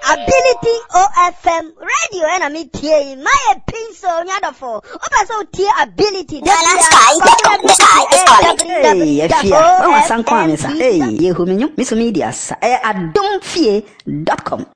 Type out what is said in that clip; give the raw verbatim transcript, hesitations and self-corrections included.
Ability O F M radio and I'm here. My pencil, Yadafo. Opa so tear ability. Hey, if you are, oh, some comments, hey, you who mean you, Miss Media, I don't fear dot com.